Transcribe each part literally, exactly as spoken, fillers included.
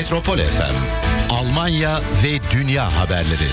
Metropol F M, Almanya ve dünya haberleri.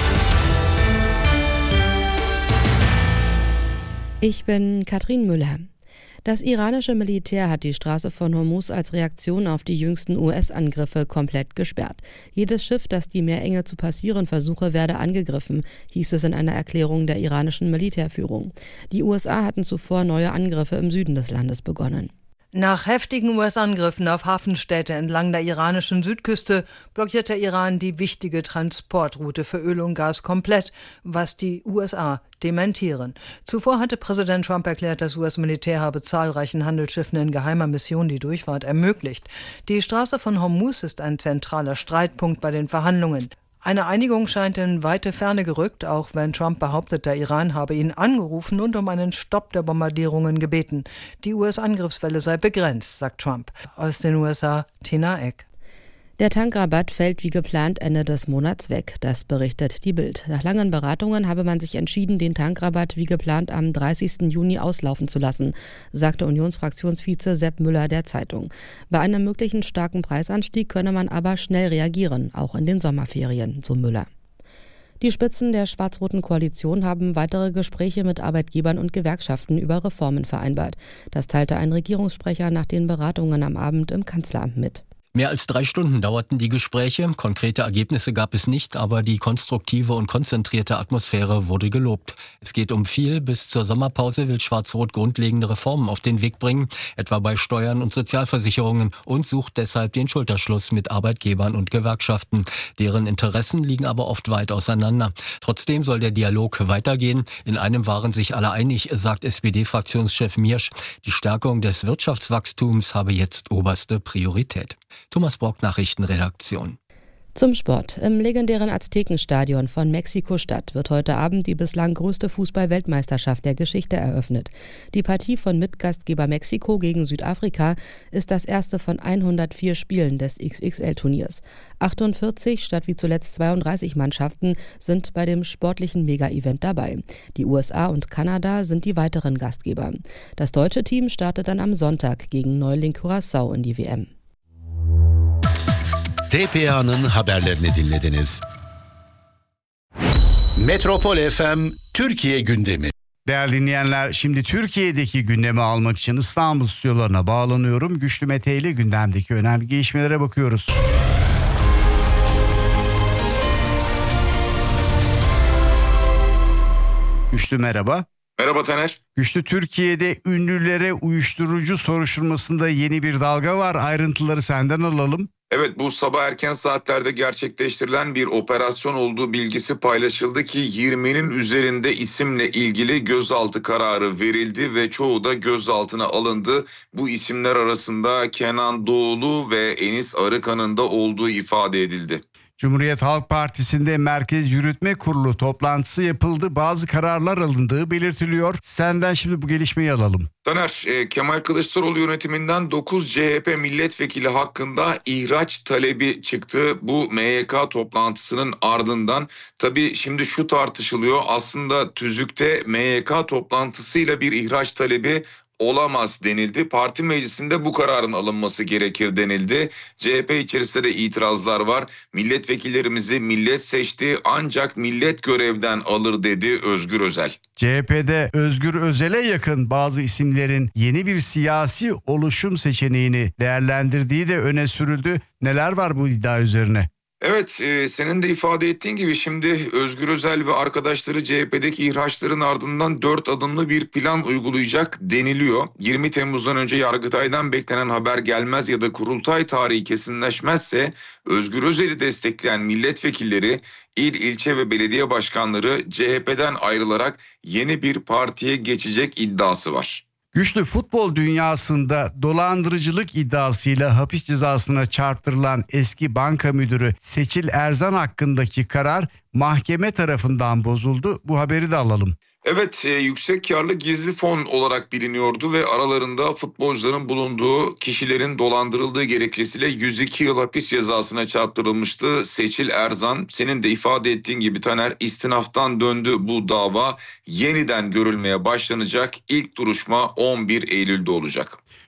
Ich bin Katrin Müller. Das iranische Militär hat die Straße von Hormuz als Reaktion auf die jüngsten U S-Angriffe komplett gesperrt. Jedes Schiff, das die Meerenge zu passieren versuche, werde angegriffen, hieß es in einer Erklärung der iranischen Militärführung. Die U S A hatten zuvor neue Angriffe im Süden des Landes begonnen. Nach heftigen U S-Angriffen auf Hafenstädte entlang der iranischen Südküste blockiert der Iran die wichtige Transportroute für Öl und Gas komplett, was die U S A dementieren. Zuvor hatte Präsident Trump erklärt, das U S-Militär habe zahlreichen Handelsschiffen in geheimer Mission die Durchfahrt ermöglicht. Die Straße von Hormuz ist ein zentraler Streitpunkt bei den Verhandlungen. Eine Einigung scheint in weite Ferne gerückt, auch wenn Trump behauptet, der Iran habe ihn angerufen und um einen Stopp der Bombardierungen gebeten. Die U S-Angriffswelle sei begrenzt, sagt Trump. Aus den U S A, Tina Eck. Der Tankrabatt fällt wie geplant Ende des Monats weg, das berichtet die Bild. Nach langen Beratungen habe man sich entschieden, den Tankrabatt wie geplant am dreißigsten Juni auslaufen zu lassen, sagte Unionsfraktionsvize Sepp Müller der Zeitung. Bei einem möglichen starken Preisanstieg könne man aber schnell reagieren, auch in den Sommerferien, so Müller. Die Spitzen der schwarz-roten Koalition haben weitere Gespräche mit Arbeitgebern und Gewerkschaften über Reformen vereinbart. Das teilte ein Regierungssprecher nach den Beratungen am Abend im Kanzleramt mit. Mehr als drei Stunden dauerten die Gespräche. Konkrete Ergebnisse gab es nicht, aber die konstruktive und konzentrierte Atmosphäre wurde gelobt. Es geht um viel. Bis zur Sommerpause will Schwarz-Rot grundlegende Reformen auf den Weg bringen, etwa bei Steuern und Sozialversicherungen, und sucht deshalb den Schulterschluss mit Arbeitgebern und Gewerkschaften. Deren Interessen liegen aber oft weit auseinander. Trotzdem soll der Dialog weitergehen. In einem waren sich alle einig, sagt S P D-Fraktionschef Miersch. Die Stärkung des Wirtschaftswachstums habe jetzt oberste Priorität. Thomas Brock, Nachrichtenredaktion. Zum Sport. Im legendären Aztekenstadion von Mexiko-Stadt wird heute Abend die bislang größte Fußball-Weltmeisterschaft der Geschichte eröffnet. Die Partie von Mitgastgeber Mexiko gegen Südafrika ist das erste von hundertvier Spielen des X X L-Turniers. achtundvierzig statt wie zuletzt zweiunddreißig Mannschaften sind bei dem sportlichen Mega-Event dabei. Die U S A und Kanada sind die weiteren Gastgeber. Das deutsche Team startet dann am Sonntag gegen Neuling Curaçao in die W M. T P A'nın haberlerini dinlediniz. Metropol F M Türkiye gündemi. Değerli dinleyenler, şimdi Türkiye'deki gündemi almak için İstanbul stüdyolarına bağlanıyorum. Güçlü Mete ile gündemdeki önemli gelişmelere bakıyoruz. Güçlü merhaba. Merhaba Taner. Güçlü, Türkiye'de ünlülere uyuşturucu soruşturmasında yeni bir dalga var. Ayrıntıları senden alalım. Evet, bu sabah erken saatlerde gerçekleştirilen bir operasyon olduğu bilgisi paylaşıldı ki yirminin üzerinde isimle ilgili gözaltı kararı verildi ve çoğu da gözaltına alındı. Bu isimler arasında Kenan Doğulu ve Enis Arıkan'ın da olduğu ifade edildi. Cumhuriyet Halk Partisi'nde Merkez Yürütme Kurulu toplantısı yapıldı. Bazı kararlar alındığı belirtiliyor. Senden şimdi bu gelişmeyi alalım. Taner, Kemal Kılıçdaroğlu yönetiminden dokuz C H P milletvekili hakkında ihraç talebi çıktı. Bu M Y K toplantısının ardından. Tabii şimdi şu tartışılıyor. Aslında tüzükte M Y K toplantısıyla bir ihraç talebi olamaz denildi. Parti meclisinde bu kararın alınması gerekir denildi. C H P içerisinde de itirazlar var. Milletvekillerimizi millet seçti ancak millet görevden alır dedi Özgür Özel. C H P'de Özgür Özel'e yakın bazı isimlerin yeni bir siyasi oluşum seçeneğini değerlendirdiği de öne sürüldü. Neler var bu iddia üzerine? Evet, e, senin de ifade ettiğin gibi şimdi Özgür Özel ve arkadaşları C H P'deki ihraçların ardından dört adımlı bir plan uygulayacak deniliyor. yirmi Temmuz'dan önce Yargıtay'dan beklenen haber gelmez ya da kurultay tarihi kesinleşmezse Özgür Özel'i destekleyen milletvekilleri, il, ilçe ve belediye başkanları C H P'den ayrılarak yeni bir partiye geçecek iddiası var. Güçlü, futbol dünyasında dolandırıcılık iddiasıyla hapis cezasına çarptırılan eski banka müdürü Seçil Erzan hakkındaki karar mahkeme tarafından bozuldu. Bu haberi de alalım. Evet, e, yüksek karlı gizli fon olarak biliniyordu ve aralarında futbolcuların bulunduğu kişilerin dolandırıldığı gerekçesiyle yüz iki yıl hapis cezasına çarptırılmıştı Seçil Erzan. Senin de ifade ettiğin gibi Taner, istinaftan döndü bu dava, yeniden görülmeye başlanacak. İlk duruşma on bir Eylül'de olacak.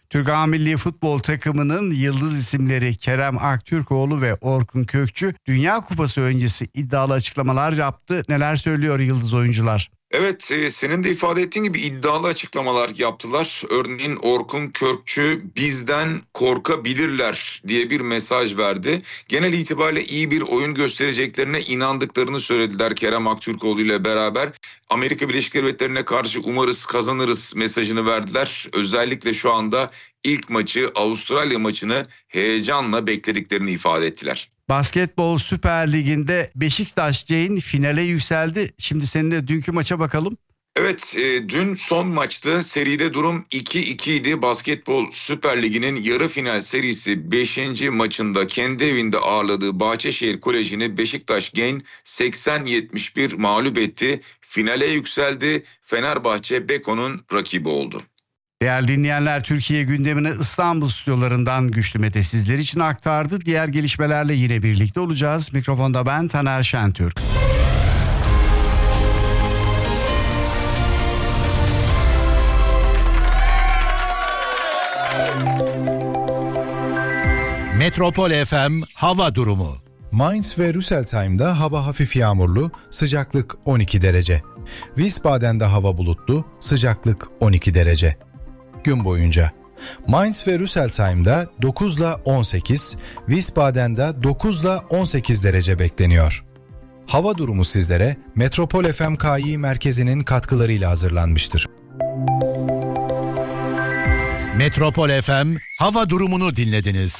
Türk A Milli Futbol takımının yıldız isimleri Kerem Aktürkoğlu ve Orkun Kökçü Dünya Kupası öncesi iddialı açıklamalar yaptı. Neler söylüyor yıldız oyuncular? Evet, e, senin de ifade ettiğin gibi iddialı açıklamalar yaptılar. Örneğin Orkun Kökçü bizden korkabilirler diye bir mesaj verdi. Genel itibariyle iyi bir oyun göstereceklerine inandıklarını söylediler Kerem Aktürkoğlu ile beraber. Amerika Birleşik Devletleri'ne karşı umarız kazanırız mesajını verdiler. Özellikle şu anda ilk maçı, Avustralya maçını heyecanla beklediklerini ifade ettiler. Basketbol Süper Ligi'nde Beşiktaş Ceyn finale yükseldi. Şimdi seninle dünkü maça bakalım. Evet, e, dün son maçtı. Seride durum iki iki idi. Basketbol Süper Ligi'nin yarı final serisi beşinci maçında kendi evinde ağırladığı Bahçeşehir Koleji'ni Beşiktaş Geyn seksen yetmiş bir mağlup etti. Finale yükseldi. Fenerbahçe Beko'nun rakibi oldu. Değerli dinleyenler, Türkiye gündemini İstanbul stüdyolarından Güçlü Mete sizler için aktardı. Diğer gelişmelerle yine birlikte olacağız. Mikrofonda ben Taner Şentürk. Metropol F M hava durumu. Mainz ve Rüsselsheim'da hava hafif yağmurlu, sıcaklık on iki derece. Wiesbaden'de hava bulutlu, sıcaklık on iki derece. Gün boyunca Mainz ve Rüsselsheim'da dokuz ile on sekiz, Wiesbaden'de dokuz ile on sekiz derece bekleniyor. Hava durumu sizlere Metropol F M K İ merkezinin katkılarıyla hazırlanmıştır. Metropol F M hava durumunu dinlediniz.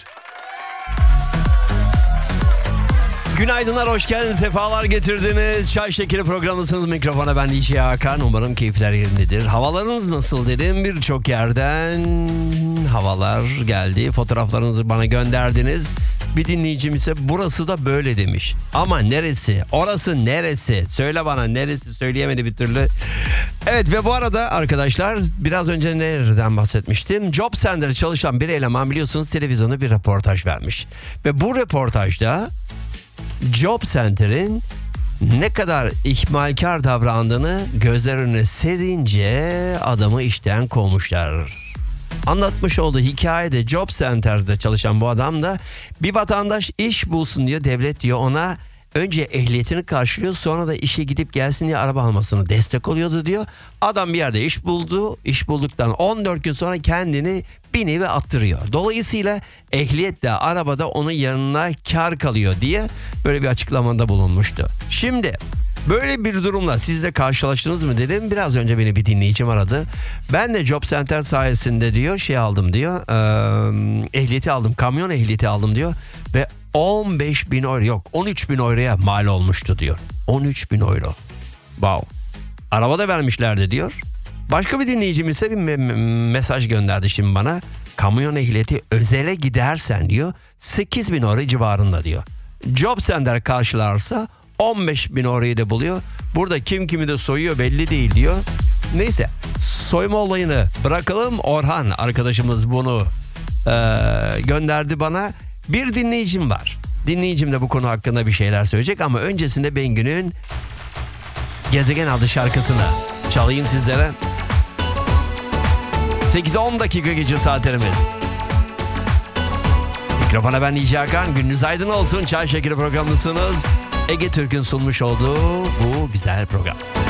Günaydınlar, hoş geldiniz, sefalar getirdiniz. Çay Şekeri programındasınız. Mikrofona ben D J Hakan. Umarım keyifler yerindedir. Havalarınız nasıl dedim. Birçok yerden havalar geldi. Fotoğraflarınızı bana gönderdiniz. Bir dinleyicim ise burası da böyle demiş. Ama neresi? Orası neresi? Söyle bana neresi? Söyleyemedi bir türlü. Evet ve bu arada arkadaşlar biraz önce nereden bahsetmiştim? Job Center'da çalışan bir eleman biliyorsunuz televizyonda bir röportaj vermiş. Ve bu röportajda Job Center'in ne kadar ihmalkar davrandığını gözler önüne serince adamı işten kovmuşlar. Anlatmış olduğu hikayede Job Center'da çalışan bu adam da bir vatandaş iş bulsun diyor, devlet diyor ona önce ehliyetini karşılıyor, sonra da işe gidip gelsin diye araba almasını destek oluyordu diyor. Adam bir yerde iş buldu, iş bulduktan on dört gün sonra kendini bir nevi attırıyor. Dolayısıyla ehliyet de arabada onun yanına kar kalıyor diye böyle bir açıklamada bulunmuştu. Şimdi böyle bir durumla siz de karşılaştınız mı dedim. Biraz önce beni bir dinleyicim aradı. Ben de Job Center sayesinde diyor şey aldım diyor. E, ehliyeti aldım, kamyon ehliyeti aldım diyor. Ve on beş bin euro yok on üç bin euroya mal olmuştu diyor. on üç bin euro. Wow. Araba da vermişlerdi diyor. Başka bir dinleyicim ise bir me- mesaj gönderdi şimdi bana. Kamyon ehliyeti özele gidersen diyor sekiz bin euro civarında diyor. Job Center karşılarsa on beş bin euroyu da buluyor. Burada kim kimi de soyuyor belli değil diyor. Neyse soyma olayını bırakalım. Orhan arkadaşımız bunu e, gönderdi bana. Bir dinleyicim var. Dinleyicim de bu konu hakkında bir şeyler söyleyecek ama öncesinde Bengü'nün Gezegen adlı şarkısını çalayım sizlere. sekiz on dakika gece saatlerimiz. Mikrofona ben D J Hakan. Gününüz aydın olsun. Çay Şekeri programındasınız. Ege Türk'ün sunmuş olduğu bu güzel program.